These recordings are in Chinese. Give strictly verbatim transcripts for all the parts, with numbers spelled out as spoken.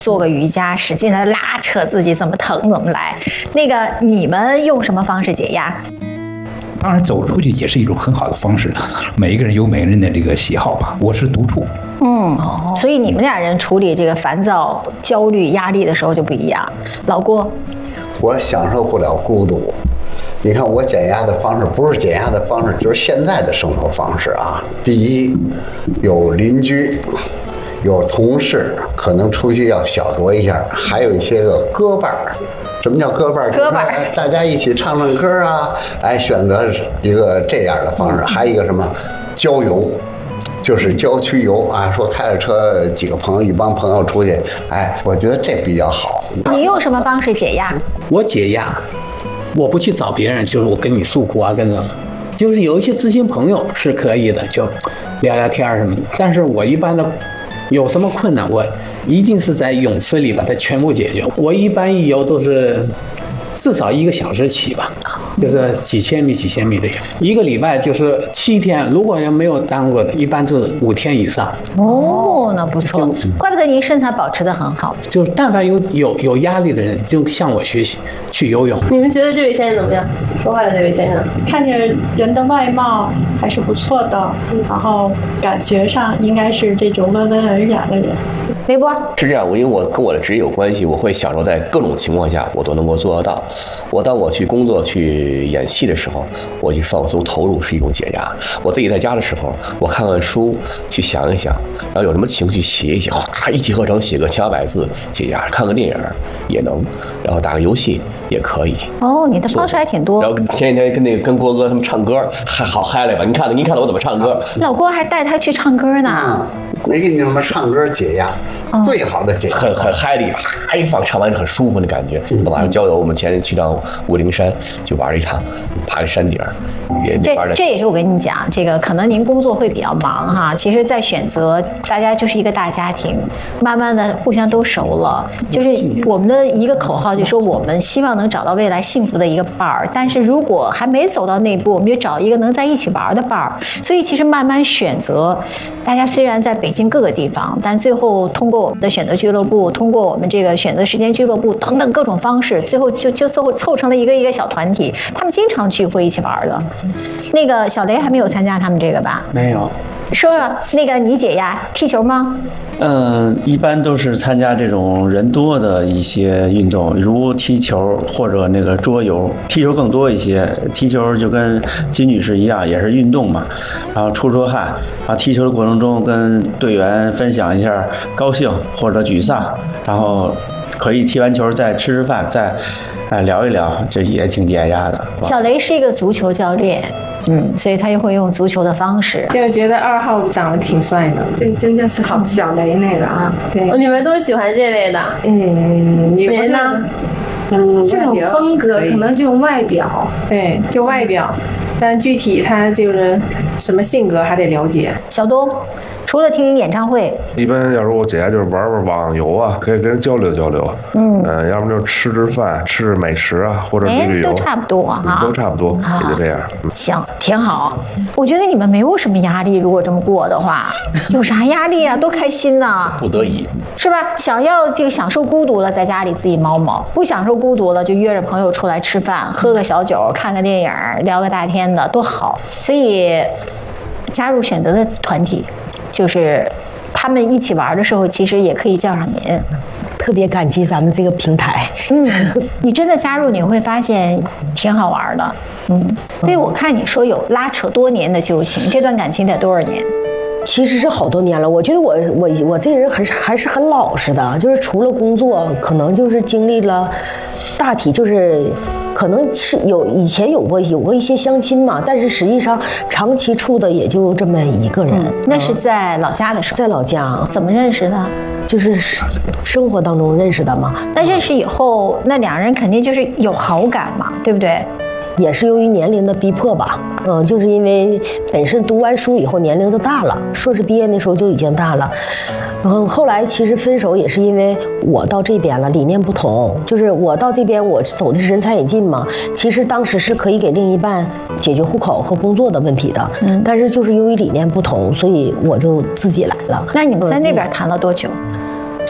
做个瑜伽，使劲的拉扯自己，怎么疼怎么来。那个你们用什么方式解压？ 当然，走出去也是一种很好的方式。每一个人有每个人的这个喜好吧。我是独处， 嗯，所以你们俩人处理这个烦躁、焦虑、压力的时候就不一样。老郭， 我享受不了孤独。你看我减压的方式，不是减压的方式，就是现在的生活方式啊。第一，有邻居，有同事，可能出去要小酌一下，还有一些个歌伴儿。什么叫歌伴儿？ 歌伴儿， 大家一起唱唱歌啊！哎，选择一个这样的方式，还有一个什么郊游，就是郊区游啊。说开着车，几个朋友，一帮朋友出去，哎，我觉得这比较好。 你用什么方式解压？ 我解压，我不去找别人，就是我跟你诉苦啊，跟着，就是有一些知心朋友是可以的，就聊聊天什么的。但是我一般的。有什么困难，我一定是在泳池里把它全部解决。我一般一游都是至少一个小时起吧，就是几千米、几千米的游。一个礼拜就是七天，如果要没有耽误的，一般是五天以上。 哦，那不错，怪不得您身材保持得很好。 就是但凡有有有压力的人，就向我学习去游泳。 你们觉得这位先生怎么样？说话的这位先生， 看着人的外貌还是不错的，然后感觉上应该是这种温文尔雅的人。 微波是这样，我因为我跟我的职业有关系，我会享受在各种情况下我都能够做得到。我当我去工作去演戏的时候，我去放松投入是一种解压。我自己在家的时候，我看看书，去想一想，然后有什么情绪写一写，哗，一气呵成写个千八百字解压。看个电影也能，然后打个游戏也可以。 哦，你的方式还挺多。 然后前几天跟那个跟郭哥他们唱歌，还好嗨了吧？你看了，您看了我怎么唱歌？ 老郭还带他去唱歌呢。 没跟你什么唱歌解压，哦、最好的解压， 很很嗨的，啪一放，唱完很舒服的感觉。嗯、晚上郊游，我们前天去到武陵山就玩了一趟，爬个山顶儿。 这这也是我跟你讲，这个可能您工作会比较忙哈，其实在选择大家就是一个大家庭，慢慢的互相都熟了。就是我们的一个口号，就说我们希望能找到未来幸福的一个伴儿，但是如果还没走到那一步，我们就找一个能在一起玩的伴儿。所以其实慢慢选择，大家虽然在北京各个地方，但最后通过我们的选择俱乐部，通过我们这个选择时间俱乐部等等各种方式，最后就就凑凑成了一个一个小团体，他们经常聚会一起玩的。那个小雷还没有参加他们这个吧？ 没有。 说说那个你解压踢球吗？ 嗯，一般都是参加这种人多的一些运动，如踢球或者那个桌游。踢球更多一些，踢球就跟金女士一样，也是运动嘛，然后出出汗，然后踢球的过程中跟队员分享一下高兴或者沮丧，然后可以踢完球再吃吃饭，再哎聊一聊，这也挺解压的。 小雷是一个足球教练。嗯，所以他又会用足球的方式， 就觉得二号长得挺帅的，这真的是好小雷那个啊。对， 你们都喜欢这类的。 嗯，你们呢？ 嗯，这种风格可能就外表， 对，就外表，但具体他就是什么性格还得了解。 小东。除了听演唱会， 一般要是我解压就是玩玩网游啊，可以跟人交流交流。嗯，呃，要不就吃吃饭，吃吃美食啊，或者旅旅游， 都差不多哈、啊， 都差不多，也就这样。 嗯、行，挺好。我觉得你们没有什么压力，如果这么过的话，有啥压力啊？多开心呐！ 不得已， 是吧？想要这个享受孤独了，在家里自己猫猫；不享受孤独了，就约着朋友出来吃饭，喝个小酒，看个电影，聊个大天的，多好。所以加入选择的团体。就是他们一起玩的时候，其实也可以叫上您。 特别感激咱们这个平台。 嗯，你真的加入，你会发现挺好玩的。嗯，所以我看你说有拉扯多年的旧情，这段感情得多少年？ 其实是好多年了。我觉得我我我这人还是还是很老实的，就是除了工作，可能就是经历了，大体就是。可能是有以前有过有过一些相亲嘛，但是实际上长期处的也就这么一个人。嗯、 那是在老家的时候， 在老家怎么认识的？ 就是生活当中认识的嘛。 那认识以后，那两人肯定就是有好感嘛，对不对？ 也是由于年龄的逼迫吧，嗯，就是因为本身读完书以后年龄就大了，硕士毕业那时候就已经大了，嗯，后来其实分手也是因为我到这边了，理念不同，就是我到这边我走的是人才引进嘛，其实当时是可以给另一半解决户口和工作的问题的，嗯，但是就是由于理念不同，所以我就自己来了。 那你们在那边谈了多久？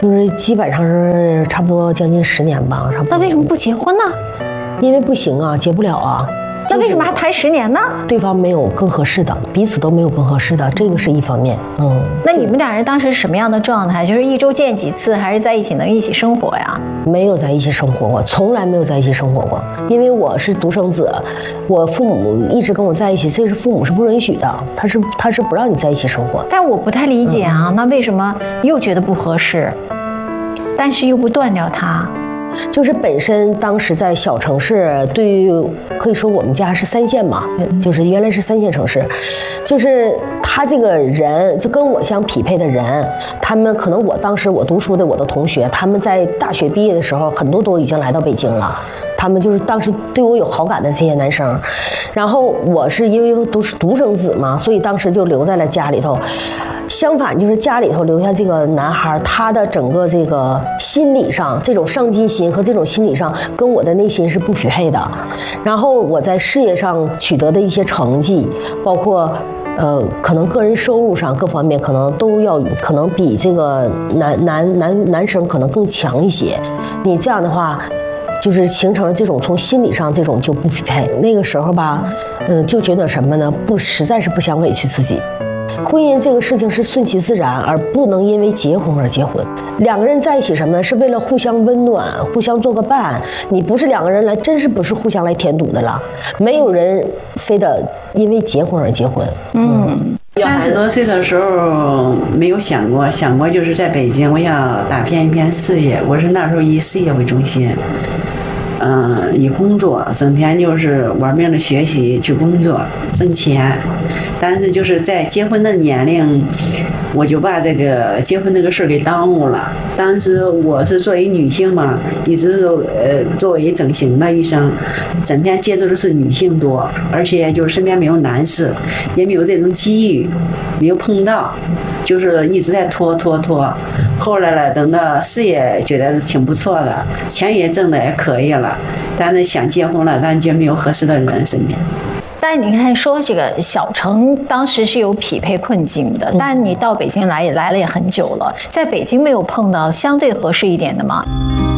就是基本上是差不多将近十年吧，差不多。 那为什么不结婚呢？ 因为不行啊，结不了啊。 那为什么还谈十年呢？ 对方没有更合适的，彼此都没有更合适的，这个是一方面。嗯， 那你们俩人当时什么样的状态？就是一周见几次，还是在一起能一起生活呀？ 没有在一起生活过，从来没有在一起生活过。因为我是独生子，我父母一直跟我在一起，这是父母是不允许的，他是他是不让你在一起生活。 但我不太理解啊，嗯、那为什么又觉得不合适，但是又不断掉他？ 就是本身当时在小城市，对于可以说我们家是三线嘛，就是原来是三线城市，就是他这个人就跟我相匹配的人，他们可能我当时我读书的我的同学，他们在大学毕业的时候，很多都已经来到北京了。他们就是当时对我有好感的这些男生，然后我是因为都是独生子嘛，所以当时就留在了家里头。相反，就是家里头留下这个男孩，他的整个这个心理上，这种上进心和这种心理上，跟我的内心是不匹配的。然后我在事业上取得的一些成绩，包括呃，可能个人收入上各方面，可能都要可能比这个男男男男生可能更强一些。你这样的话，就是形成了这种从心理上这种就不匹配。那个时候吧，嗯、呃，就觉得什么呢？不，实在是不想委屈自己。婚姻这个事情是顺其自然，而不能因为结婚而结婚。两个人在一起什么呢？是为了互相温暖，互相做个伴。你不是两个人来，真是不是互相来填堵的了。没有人非得因为结婚而结婚。 嗯，三十多岁的时候没有想过，想过就是在北京，我想打拼一片事业。我是那时候以事业为中心。嗯，以工作，整天就是玩命的学习去工作挣钱，但是就是在结婚的年龄，我就把这个结婚这个事儿给耽误了。当时我是作为女性嘛，一直都呃作为整形的医生，整天接触的是女性多，而且就是身边没有男士，也没有这种机遇，没有碰到，就是一直在拖拖拖。后来了，等到事业觉得是挺不错的，钱也挣的也可以了，但是想结婚了，但就没有合适的人身边。 但你看说这个小城当时是有匹配困境的，但你到北京来也来了也很久了，在北京没有碰到相对合适一点的吗？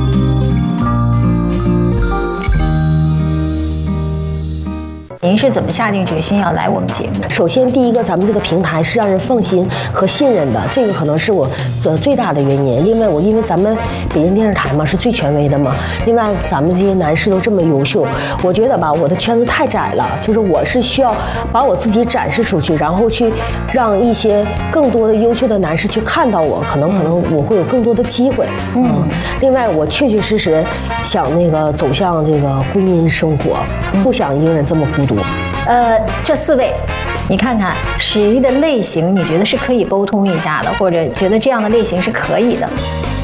您是怎么下定决心要来我们节目？ 首先，第一个，咱们这个平台是让人放心和信任的，这个可能是我的最大的原因。另外，我因为咱们北京电视台嘛是最权威的嘛，另外咱们这些男士都这么优秀，我觉得吧，我的圈子太窄了，就是我是需要把我自己展示出去，然后去让一些更多的优秀的男士去看到我，可能可能我会有更多的机会。嗯，另外，我确确实实想那个走向这个婚姻生活，不想一个人这么孤独。 呃，这四位，你看看谁的类型，你觉得是可以沟通一下的，或者觉得这样的类型是可以的？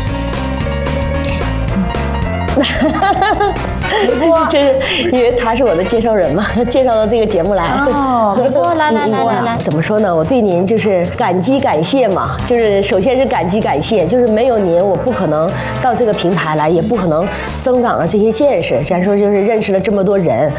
这是因为他是我的介绍人嘛，介绍到这个节目来。 哦，没错，来来来来来， 怎么说呢？我对您就是感激感谢嘛，就是首先是感激感谢，就是没有您，我不可能到这个平台来，也不可能增长了这些见识。咱说就是认识了这么多人。